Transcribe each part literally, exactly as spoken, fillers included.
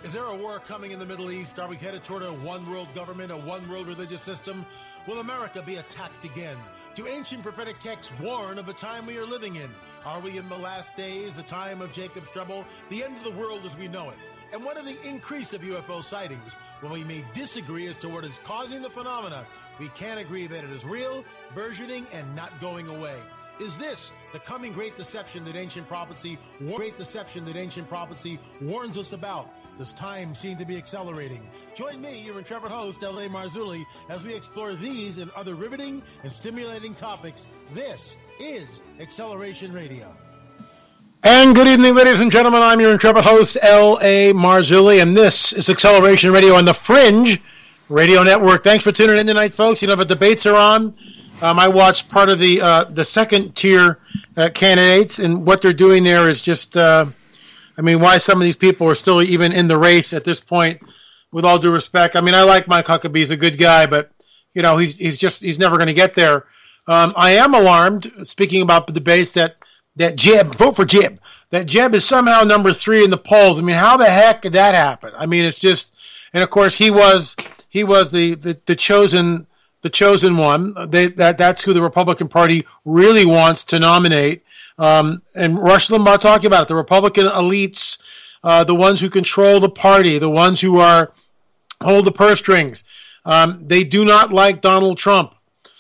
Is there a war coming in the Middle East? Are we headed toward a one-world government, a one-world religious system? Will America be attacked again? Do ancient prophetic texts warn of the time we are living in? Are we in the last days, the time of Jacob's trouble, the end of the world as we know it? And what of the increase of U F O sightings? While we may disagree as to what is causing the phenomena, we can agree that it is real, burgeoning, and not going away. Is this the coming great deception that ancient prophecy, great deception that ancient prophecy warns us about? Does time seem to be accelerating? Join me, your intrepid host, L A. Marzulli, as we explore these and other riveting and stimulating topics. This is Acceleration Radio. And good evening, ladies and gentlemen. I'm your intrepid host, L A. Marzulli, and this is Acceleration Radio on the Fringe Radio Network. Thanks for tuning in tonight, folks. You know, the debates are on. Um, I watched part of the uh, the second tier uh, candidates, and what they're doing there is just... Uh, I mean, why some of these people are still even in the race at this point, with all due respect. I mean, I like Mike Huckabee. He's a good guy, but, you know, he's he's just, he's never going to get there. Um, I am alarmed, speaking about the debates, that, that Jeb, vote for Jeb, that Jeb is somehow number three in the polls. I mean, how the heck did that happen? I mean, it's just, and of course, he was, he was the, the, the chosen, the chosen one. They, that, that's who the Republican Party really wants to nominate. Um, and Rush Limbaugh talking about it, the Republican elites, uh, the ones who control the party, the ones who are hold the purse strings. Um, they do not like Donald Trump.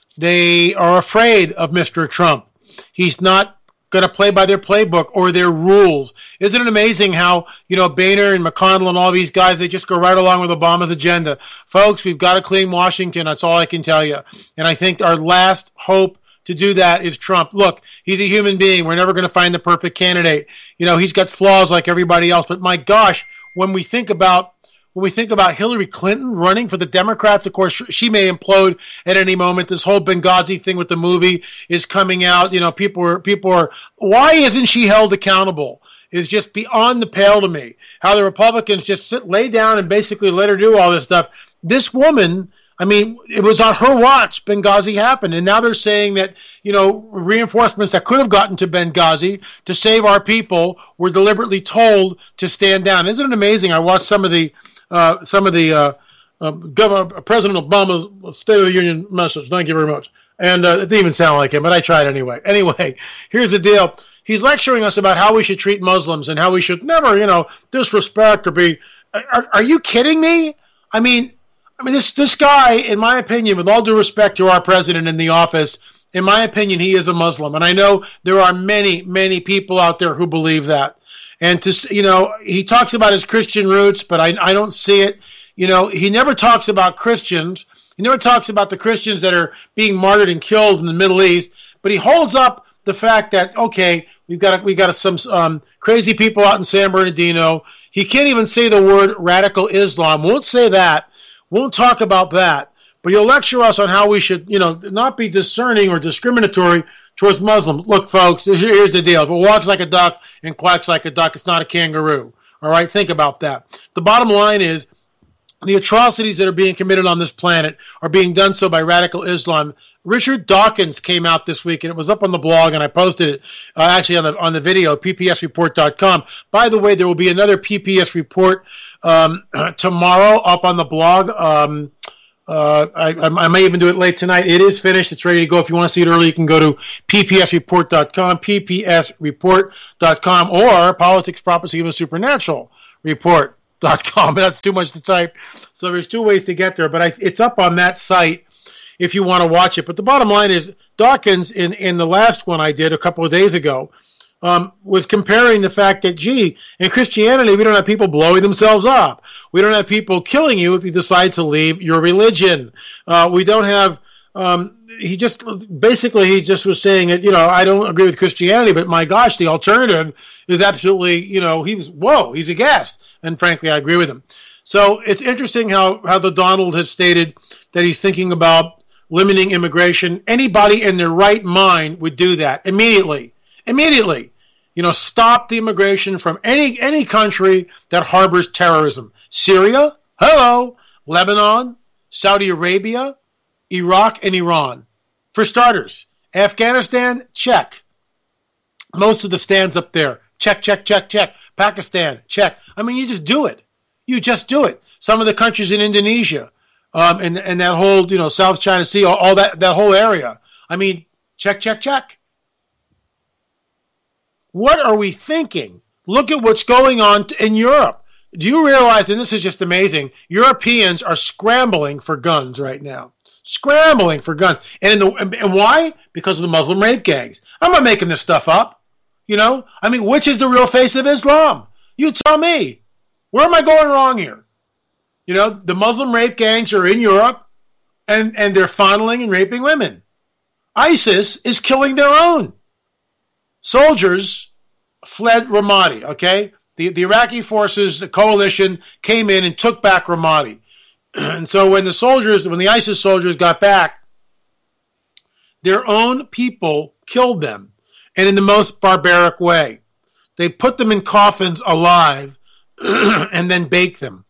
They are afraid of Mister Trump. He's not going to play by their playbook or their rules. Isn't it amazing how, you know, Boehner and McConnell and all these guys, they just go right along with Obama's agenda. Folks, we've got to clean Washington. That's all I can tell you. And I think our last hope to do that is Trump. Look, he's a human being. We're never going to find the perfect candidate. You know, he's got flaws like everybody else. But my gosh, when we think about when we think about Hillary Clinton running for the Democrats, of course, she may implode at any moment. This whole Benghazi thing with the movie is coming out. You know, people are people are. Why isn't she held accountable? Is just beyond the pale to me. How the Republicans just sit, lay down and basically let her do all this stuff. This woman. I mean, it was on her watch Benghazi happened, and now they're saying that, you know, reinforcements that could have gotten to Benghazi to save our people were deliberately told to stand down. Isn't it amazing? I watched some of the uh, some of the uh, uh, Governor President Obama's State of the Union message. Thank you very much. And uh, it didn't even sound like him, but I tried anyway. Anyway, here's the deal. He's lecturing us about how we should treat Muslims and how we should never, you know, disrespect or be. Are, are you kidding me? I mean. I mean, this this guy, in my opinion, with all due respect to our president in the office, in my opinion, he is a Muslim. And I know there are many, many people out there who believe that. And, to you know, he talks about his Christian roots, but I, I don't see it. You know, he never talks about Christians. He never talks about the Christians that are being martyred and killed in the Middle East. But he holds up the fact that, okay, we've got we got some um, crazy people out in San Bernardino. He can't even say the word radical Islam. Won't say that. Won't talk about that, but he'll lecture us on how we should, you know, not be discerning or discriminatory towards Muslims. Look, folks, here's the deal. If it walks like a duck and quacks like a duck, it's not a kangaroo. All right, think about that. The bottom line is the atrocities that are being committed on this planet are being done so by radical Islam. Richard Dawkins came out this week, and it was up on the blog, and I posted it uh, actually on the on the video, p p s report dot com. By the way, there will be another P P S report um, tomorrow up on the blog. Um, uh, I, I may even do it late tonight. It is finished. It's ready to go. If you want to see it early, you can go to p p s report dot com, p p s report dot com, or Politics, Prophecy, and the Supernatural Report dot com. That's too much to type. So there's two ways to get there, but I, it's up on that site if you want to watch it. But the bottom line is Dawkins, in, in the last one I did a couple of days ago, um, was comparing the fact that, gee, in Christianity, we don't have people blowing themselves up. We don't have people killing you if you decide to leave your religion. Uh, we don't have, um, he just, basically he just was saying that, you know, I don't agree with Christianity, but my gosh, the alternative is absolutely, you know, he was, whoa, he's aghast. And frankly, I agree with him. So it's interesting how, how the Donald has stated that he's thinking about limiting immigration. Anybody in their right mind would do that immediately. Immediately. You know, stop the immigration from any any country that harbors terrorism. Syria, hello. Lebanon, Saudi Arabia, Iraq, and Iran. For starters. Afghanistan, check. Most of the stands up there. Check, check, check, check. Pakistan, check. I mean, you just do it. You just do it. Some of the countries in Indonesia, um, and, and that whole, you know, South China Sea, all, all that, that whole area. I mean, check, check, check. What are we thinking? Look at what's going on in Europe. Do you realize, and this is just amazing, Europeans are scrambling for guns right now. Scrambling for guns. And, in the, and why? Because of the Muslim rape gangs. I'm not making this stuff up. You know? I mean, which is the real face of Islam? You tell me. Where am I going wrong here? You know, the Muslim rape gangs are in Europe, and, and they're fondling and raping women. ISIS is killing their own. Soldiers fled Ramadi, okay? The, the Iraqi forces, the coalition, came in and took back Ramadi. And so when the soldiers, when the ISIS soldiers got back, their own people killed them, and in the most barbaric way. They put them in coffins alive and then baked them.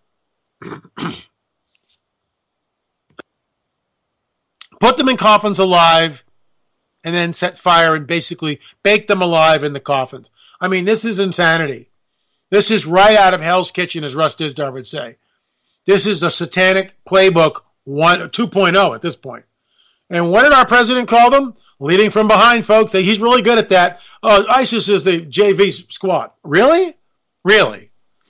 Put them in coffins alive and then set fire and basically bake them alive in the coffins. I mean, this is insanity. This is right out of Hell's Kitchen, as Russ Dizdar would say. This is a satanic playbook one, two point oh at this point. And what did our president call them? Leading from behind, folks. He's really good at that. Oh, ISIS is the J V squad. Really? Really?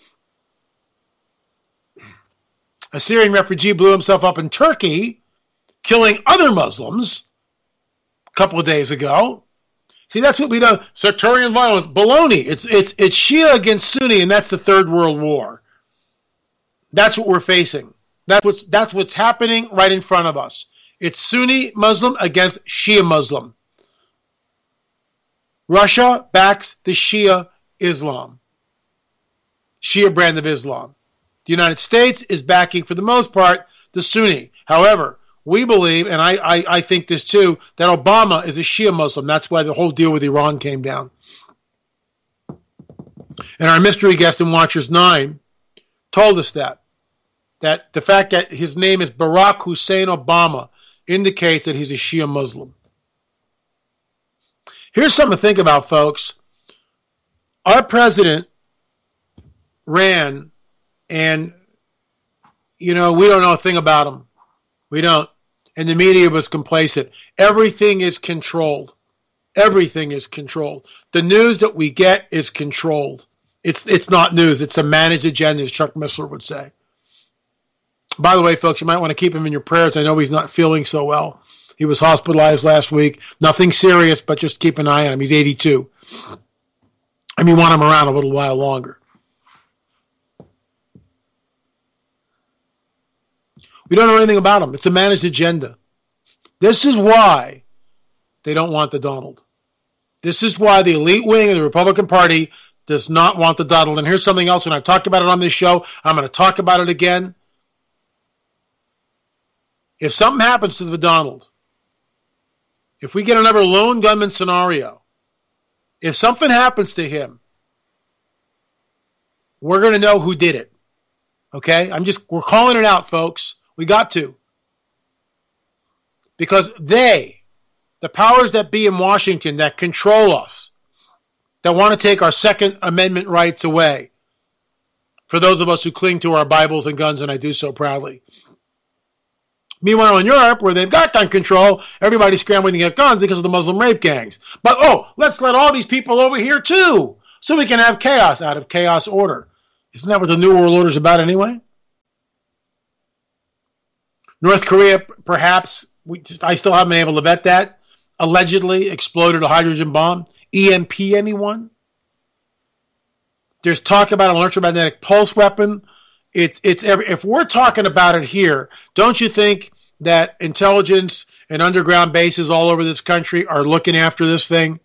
A Syrian refugee blew himself up in Turkey, killing other Muslims a couple of days ago. See, that's what we know. Sectarian violence. Baloney. It's, it's, it's Shia against Sunni, and that's the Third World War. That's what we're facing. That's what's, that's what's happening right in front of us. It's Sunni Muslim against Shia Muslim. Russia backs the Shia Islam. Shia brand of Islam. The United States is backing, for the most part, the Sunni. However, we believe, and I, I, I think this too, that Obama is a Shia Muslim. That's why the whole deal with Iran came down. And our mystery guest in Watchers nine told us that. That the fact that his name is Barack Hussein Obama indicates that he's a Shia Muslim. Here's something to think about, folks. Our president ran, and, you know, we don't know a thing about him. We don't. And the media was complacent. Everything is controlled. Everything is controlled. The news that we get is controlled. It's it's not news. It's a managed agenda, as Chuck Missler would say. By the way, folks, you might want to keep him in your prayers. I know he's not feeling so well. He was hospitalized last week. Nothing serious, but just keep an eye on him. He's eighty-two. I mean, want him around a little while longer. We don't know anything about him. It's a managed agenda. This is why they don't want the Donald. This is why the elite wing of the Republican Party does not want the Donald. And here's something else, and I've talked about it on this show. I'm going to talk about it again. If something happens to the Donald, if we get another lone gunman scenario, if something happens to him, we're going to know who did it. Okay? I'm just, we're calling it out, folks. We got to. Because they, the powers that be in Washington that control us, that want to take our Second Amendment rights away, for those of us who cling to our Bibles and guns, and I do so proudly. Meanwhile, in Europe, where they've got gun control, everybody's scrambling to get guns because of the Muslim rape gangs. But, oh, let's let all these people over here, too, so we can have chaos. Out of chaos, order. Isn't that what the New World Order is about anyway? North Korea, perhaps, we just, I still haven't been able to vet that, allegedly exploded a hydrogen bomb. E M P anyone? There's talk about an electromagnetic pulse weapon. It's it's every, if we're talking about it here, don't you think that intelligence and underground bases all over this country are looking after this thing?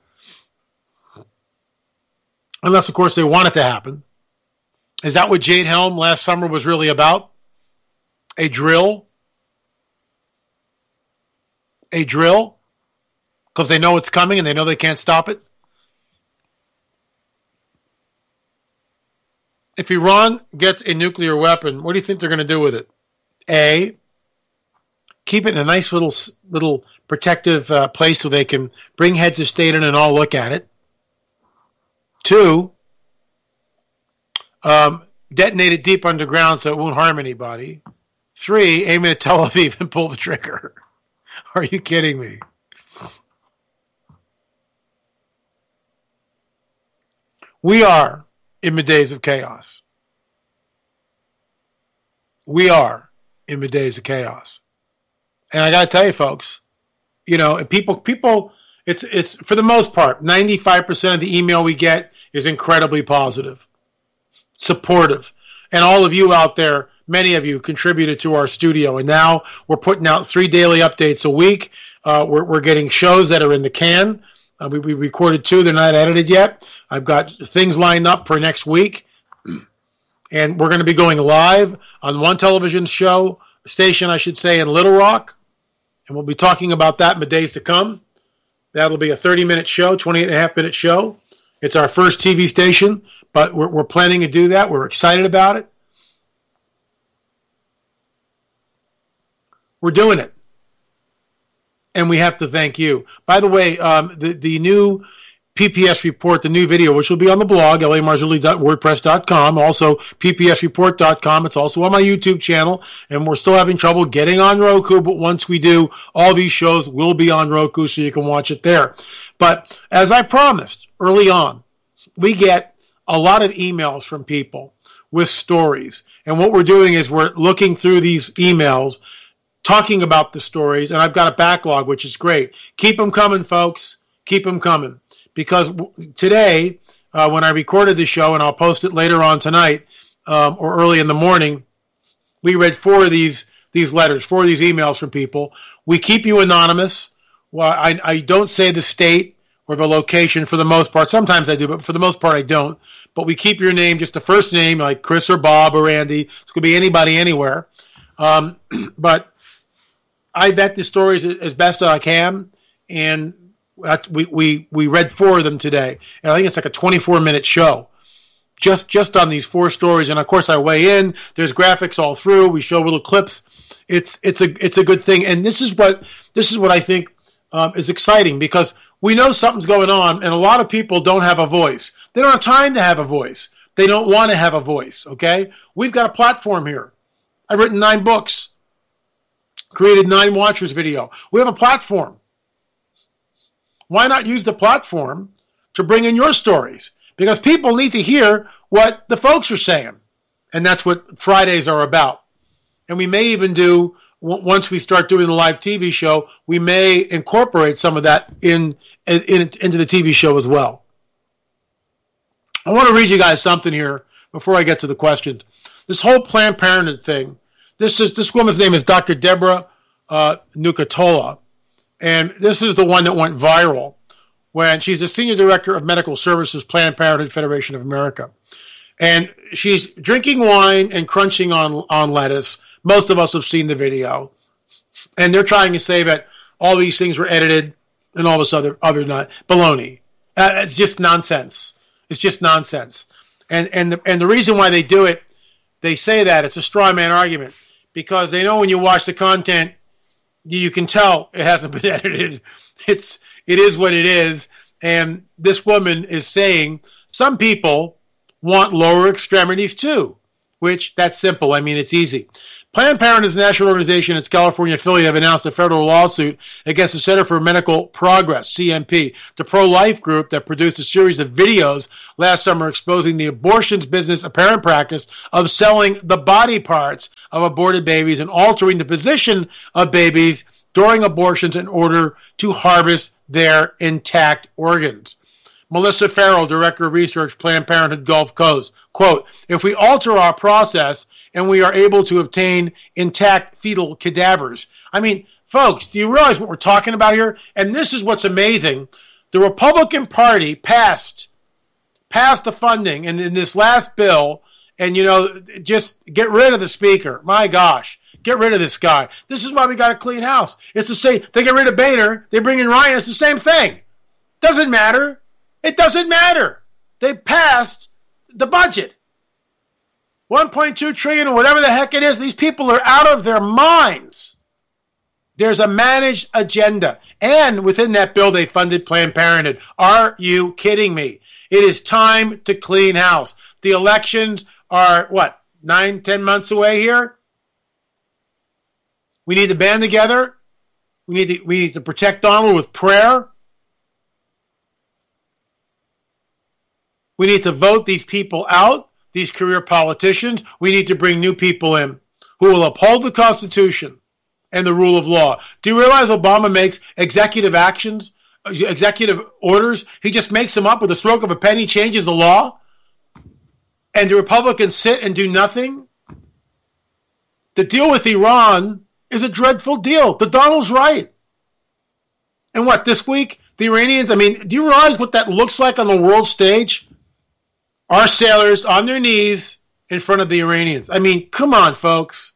Unless, of course, they want it to happen. Is that what Jade Helm last summer was really about? A drill? A drill? Because they know it's coming and they know they can't stop it? If Iran gets a nuclear weapon, what do you think they're going to do with it? A, keep it in a nice little little protective uh, place so they can bring heads of state in and all look at it. Two, um, detonate it deep underground so it won't harm anybody. Three, aim it at Tel Aviv and pull the trigger. Are you kidding me? We are in the days of chaos. We are in the days of chaos. And I got to tell you, folks, you know, people, people, it's, it's for the most part, ninety-five percent of the email we get is incredibly positive, supportive. And all of you out there, many of you contributed to our studio. And now we're putting out three daily updates a week. Uh, we're, we're getting shows that are in the can. Uh, we, we recorded two. They're not edited yet. I've got things lined up for next week. And we're going to be going live on one television show, station, I should say, in Little Rock. And we'll be talking about that in the days to come. That'll be a thirty-minute show, twenty-eight and a half minute show. It's our first T V station, but we're, we're planning to do that. We're excited about it. We're doing it. And we have to thank you. By the way, um, the, the new P P S report, the new video, which will be on the blog, l a marzulli dot wordpress dot com, also p p s report dot com. It's also on my YouTube channel, and we're still having trouble getting on Roku, but once we do, all these shows will be on Roku, so you can watch it there. But as I promised early on, we get a lot of emails from people with stories. And what we're doing is we're looking through these emails, talking about the stories, and I've got a backlog, which is great. Keep them coming, folks. Keep them coming. Because today, uh, when I recorded the show, and I'll post it later on tonight um, or early in the morning, we read four of these these letters, four of these emails from people. We keep you anonymous. Well, I, I don't say the state or the location for the most part. Sometimes I do, but for the most part I don't. But we keep your name, just the first name, like Chris or Bob or Andy. It could be anybody, anywhere. Um, but I vet the stories as best as I can, and That's, we, we, we read four of them today. And I think it's like a twenty-four minute show just, just on these four stories. And of course I weigh in, there's graphics all through. We show little clips. It's, it's a, it's a good thing. And this is what, this is what I think um, is exciting, because we know something's going on and a lot of people don't have a voice. They don't have time to have a voice. They don't want to have a voice. Okay. We've got a platform here. I've written nine books, created nine Watchers video. We have a platform. Why not use the platform to bring in your stories? Because people need to hear what the folks are saying. And that's what Fridays are about. And we may even do, once we start doing the live T V show, we may incorporate some of that in, in, in into the T V show as well. I want to read you guys something here before I get to the questions. This whole Planned Parenthood thing, this is this woman's name is Doctor Deborah uh, Nucatola. And this is the one that went viral when she's the Senior Director of Medical Services, Planned Parenthood Federation of America. And she's drinking wine and crunching on, on lettuce. Most of us have seen the video. And they're trying to say that all these things were edited and all this other, other not, baloney. Uh, it's just nonsense. It's just nonsense. And, and, the, and the reason why they do it, they say that, it's a straw man argument, because they know when you watch the content, you can tell it hasn't been edited. It's, it is what it is. And this woman is saying some people want lower extremities too, which that's simple. I mean, it's easy. Planned Parenthood's national organization, its California affiliate, have announced a federal lawsuit against the Center for Medical Progress, C M P, the pro-life group that produced a series of videos last summer exposing the abortions business apparent practice of selling the body parts of aborted babies and altering the position of babies during abortions in order to harvest their intact organs. Melissa Farrell, Director of Research, Planned Parenthood Gulf Coast, quote, "If we alter our process and we are able to obtain intact fetal cadavers." I mean, folks, do you realize what we're talking about here? And this is what's amazing. The Republican Party passed, passed the funding and in this last bill, and, you know, just get rid of the speaker. My gosh, get rid of this guy. This is why we got a clean house. It's the same. They get rid of Boehner, they bring in Ryan, it's the same thing. Doesn't matter. It doesn't matter. They passed the budget. one point two trillion dollars or whatever the heck it is. These people are out of their minds. There's a managed agenda. And within that bill, they funded Planned Parenthood. Are you kidding me? It is time to clean house. The elections are, what, nine, ten months away here? We need to band together. We need to, we need to protect Donald with prayer. We need to vote these people out, these career politicians. We need to bring new people in who will uphold the Constitution and the rule of law. Do you realize Obama makes executive actions, executive orders? He just makes them up with a stroke of a pen. He changes the law. And the Republicans sit and do nothing? The deal with Iran is a dreadful deal. The Donald's right. And what, this week, the Iranians, I mean, do you realize what that looks like on the world stage? Our sailors on their knees in front of the Iranians. I mean, come on, folks.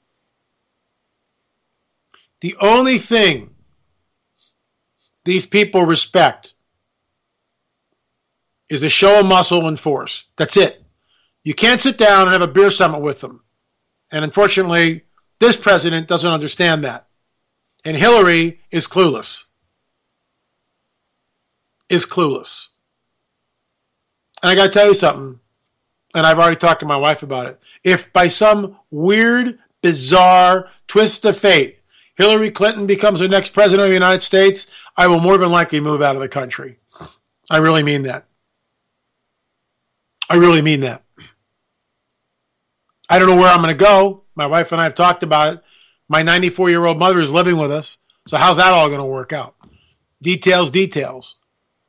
The only thing these people respect is a show of muscle and force. That's it. You can't sit down and have a beer summit with them. And unfortunately, this president doesn't understand that. And Hillary is clueless. Is clueless. And I got to tell you something, and I've already talked to my wife about it. If by some weird, bizarre twist of fate, Hillary Clinton becomes the next president of the United States, I will more than likely move out of the country. I really mean that. I really mean that. I don't know where I'm going to go. My wife and I have talked about it. My ninety-four-year-old mother is living with us. So how's that all going to work out? Details, details.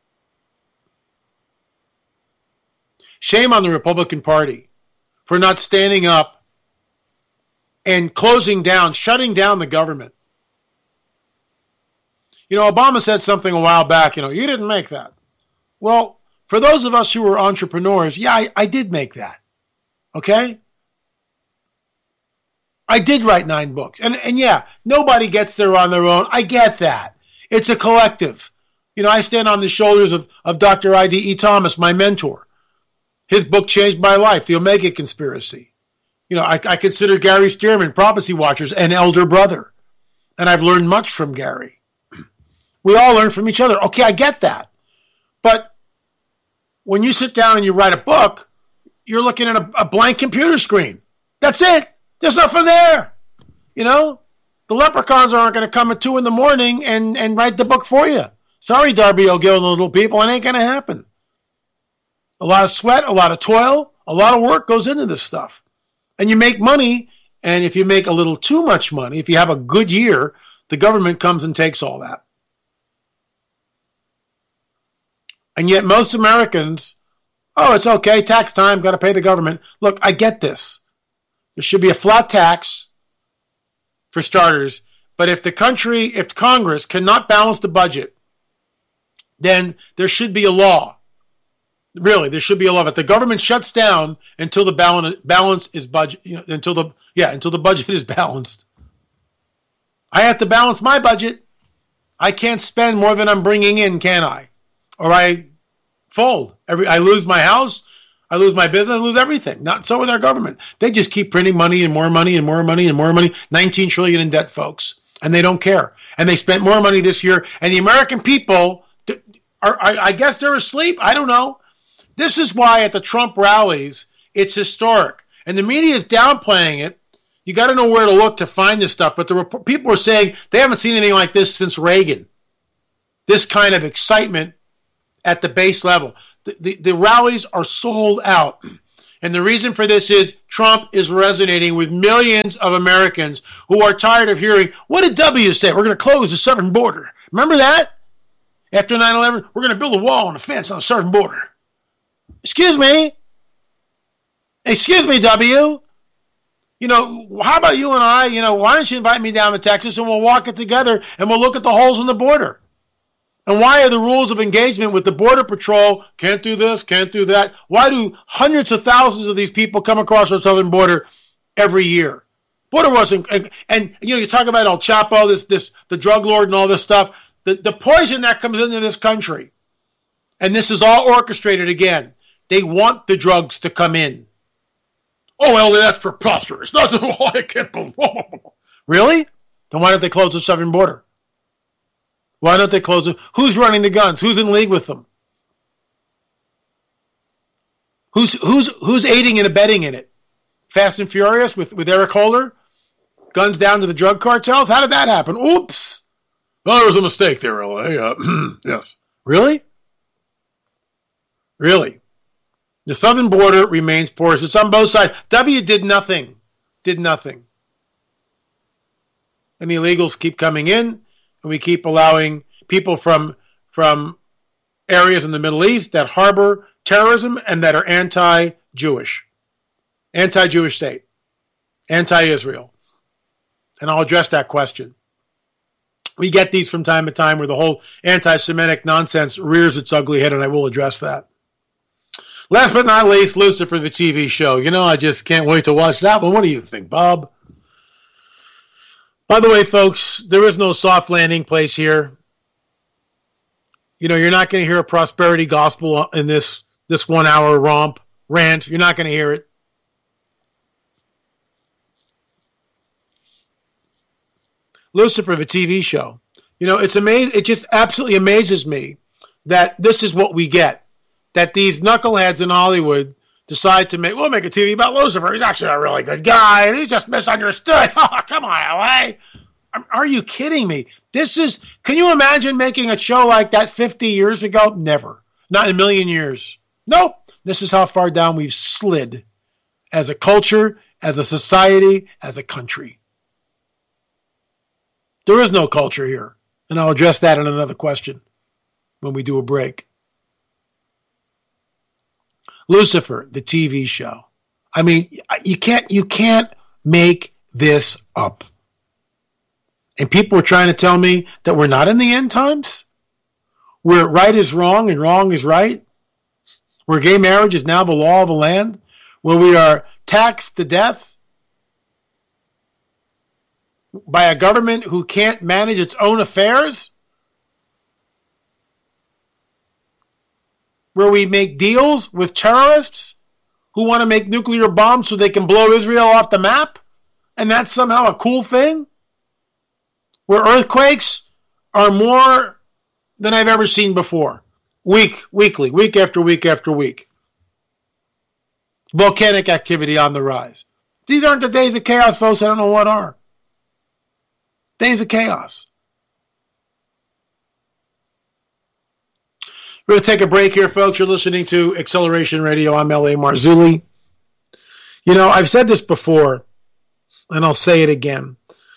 Shame on the Republican Party for not standing up and closing down, shutting down the government. You know, Obama said something a while back, you know, you didn't make that. Well, for those of us who are entrepreneurs, yeah, I, I did make that. Okay? I did write nine books. And, and yeah, nobody gets there on their own. I get that. It's a collective. You know, I stand on the shoulders of, of Doctor I D E Thomas, my mentor. His book changed my life, The Omega Conspiracy. You know, I, I consider Gary Stearman, Prophecy Watchers, an elder brother. And I've learned much from Gary. We all learn from each other. Okay, I get that. But when you sit down and you write a book, you're looking at a, a blank computer screen. That's it. There's nothing there. You know, the leprechauns aren't going to come at two in the morning and, and write the book for you. Sorry, Darby O'Gill and the little people. It ain't going to happen. A lot of sweat, a lot of toil, a lot of work goes into this stuff. And you make money, and if you make a little too much money, if you have a good year, the government comes and takes all that. And yet most Americans, oh, it's okay, tax time, got to pay the government. Look, I get this. There should be a flat tax for starters, but if the country, if Congress cannot balance the budget, then there should be a law. Really, there should be a law. But the government shuts down until the balance balance is budget. You know, until the yeah, until the budget is balanced. I have to balance my budget. I can't spend more than I'm bringing in, can I? Or I fold. Every I lose my house, I lose my business, I lose everything. Not so with our government. They just keep printing money and more money and more money and more money. nineteen trillion in debt, folks, and they don't care. And they spent more money this year. And the American people are, I, I guess, they're asleep. I don't know. This is why at the Trump rallies, it's historic. And the media is downplaying it. You got to know where to look to find this stuff. But the rep- people are saying they haven't seen anything like this since Reagan. This kind of excitement at the base level. The, the, the rallies are sold out. And the reason for this is Trump is resonating with millions of Americans who are tired of hearing, what did W say? We're going to close the southern border. Remember that? After nine eleven, we're going to build a wall and a fence on the southern border. Excuse me? Excuse me, W? You know, how about you and I, you know, why don't you invite me down to Texas and we'll walk it together and we'll look at the holes in the border? And why are the rules of engagement with the Border Patrol, can't do this, can't do that? Why do hundreds of thousands of these people come across our southern border every year? Border wasn't, and, and you know, you talk about El Chapo, this, this, the drug lord and all this stuff. The, the poison that comes into this country, and this is all orchestrated again. They want the drugs to come in. Oh, well, that's preposterous. Not I can't believe. Really? Then why don't they close the southern border? Why don't they close it? Who's running the guns? Who's in league with them? Who's who's who's aiding and abetting in it? Fast and Furious with, with Eric Holder? Guns down to the drug cartels? How did that happen? Oops. Well, there was a mistake there, L A. Uh, yes. Really? Really? The southern border remains porous. It's on both sides. W did nothing. Did nothing. And the illegals keep coming in, and we keep allowing people from, from areas in the Middle East that harbor terrorism and that are anti-Jewish. Anti-Jewish state. Anti-Israel. And I'll address that question. We get these from time to time where the whole anti-Semitic nonsense rears its ugly head, and I will address that. Last but not least, Lucifer, the T V show. You know, I just can't wait to watch that one. What do you think, Bob? By the way, folks, there is no soft landing place here. You know, you're not going to hear a prosperity gospel in this, this one-hour romp, rant. You're not going to hear it. Lucifer, the T V show. You know, it's amazing. It just absolutely amazes me that this is what we get. That these knuckleheads in Hollywood decide to make, we'll make a T V about Lucifer. He's actually a really good guy, and he's just misunderstood. Oh, come on, L A. Are you kidding me? This is, can you imagine making a show like that fifty years ago? Never. Not in a million years. Nope. This is how far down we've slid as a culture, as a society, as a country. There is no culture here. And I'll address that in another question when we do a break. Lucifer, the T V show. I mean, you can't, you can't make this up. And people are trying to tell me that we're not in the end times, where right is wrong and wrong is right, where gay marriage is now the law of the land, where we are taxed to death by a government who can't manage its own affairs, where we make deals with terrorists who want to make nuclear bombs so they can blow Israel off the map, and that's somehow a cool thing, where earthquakes are more than I've ever seen before, week, weekly, week after week after week. Volcanic activity on the rise. These aren't the days of chaos, folks. I don't know what are. Days of chaos. We're going to take a break here, folks. You're listening to Acceleration Radio. I'm L A. Marzulli. You know, I've said this before, and I'll say it again.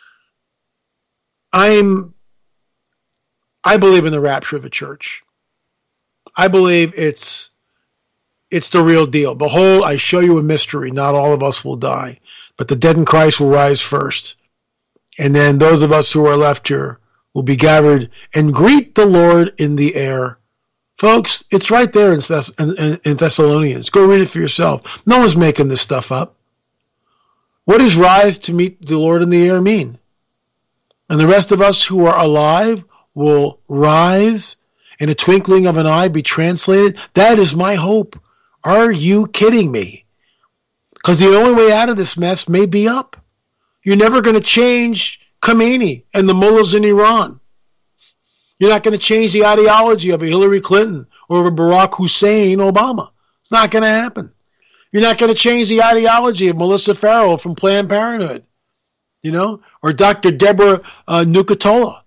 I'm, I believe in the rapture of the church. I believe it's, it's the real deal. Behold, I show you a mystery. Not all of us will die, but the dead in Christ will rise first. And then those of us who are left here will be gathered and greet the Lord in the air. Folks, it's right there in, Thess- in, in Thessalonians. Go read it for yourself. No one's making this stuff up. What does rise to meet the Lord in the air mean? And the rest of us who are alive will rise in a twinkling of an eye, be translated. That is my hope. Are you kidding me? Because the only way out of this mess may be up. You're never going to change Khomeini and the mullahs in Iran. You're not going to change the ideology of a Hillary Clinton or a Barack Hussein Obama. It's not going to happen. You're not going to change the ideology of Melissa Farrell from Planned Parenthood, you know, or Doctor Deborah uh, Nucatola,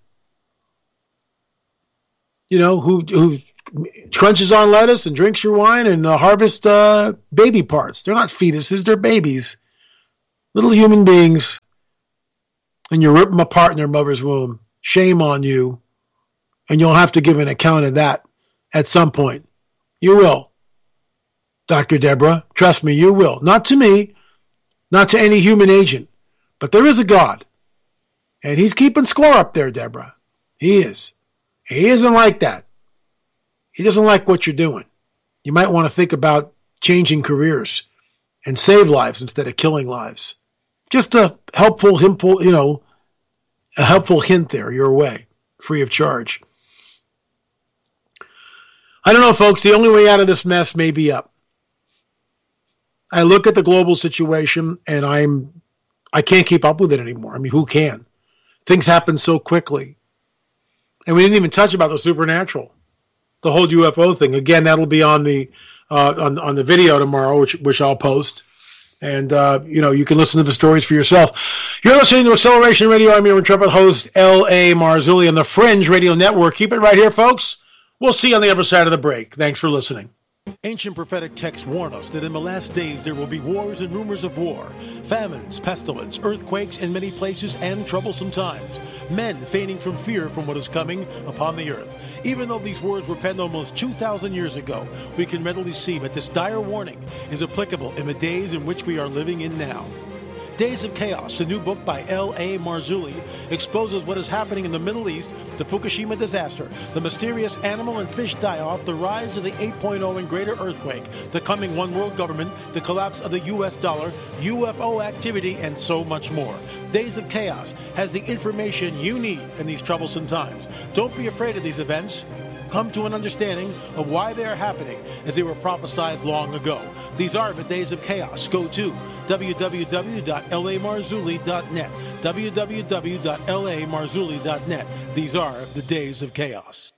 you know, who who crunches on lettuce and drinks your wine and uh, harvests uh, baby parts. They're not fetuses, they're babies, little human beings, and you rip them apart in their mother's womb. Shame on you. And you'll have to give an account of that at some point. You will, Doctor Deborah. Trust me, you will. Not to me, not to any human agent, but there is a God. And he's keeping score up there, Deborah. He is. He isn't like that. He doesn't like what you're doing. You might want to think about changing careers and save lives instead of killing lives. Just a helpful, you know, a helpful hint there your way, free of charge. I don't know, folks. The only way out of this mess may be up. I look at the global situation, and I'm, I can't keep up with it anymore. I mean, who can? Things happen so quickly. And we didn't even touch about the supernatural, the whole U F O thing. Again, that'll be on the uh, on, on the video tomorrow, which, which I'll post. And, uh, you know, you can listen to the stories for yourself. You're listening to Acceleration Radio. I'm your intrepid host, L A. Marzulli, on the Fringe Radio Network. Keep it right here, folks. We'll see you on the other side of the break. Thanks for listening. Ancient prophetic texts warn us that in the last days there will be wars and rumors of war, famines, pestilence, earthquakes in many places, and troublesome times. Men fainting from fear from what is coming upon the earth. Even though these words were penned almost two thousand years ago, we can readily see that this dire warning is applicable in the days in which we are living in now. Days of Chaos, the new book by L A. Marzulli, exposes what is happening in the Middle East, the Fukushima disaster, the mysterious animal and fish die-off, the rise of the eight point oh and greater earthquake, the coming one world government, the collapse of the U S dollar, U F O activity, and so much more. Days of Chaos has the information you need in these troublesome times. Don't be afraid of these events. Come to an understanding of why they are happening as they were prophesied long ago. These are the Days of Chaos. Go to w w w dot l a marzulli dot net. w w w dot l a marzulli dot net. These are the Days of Chaos.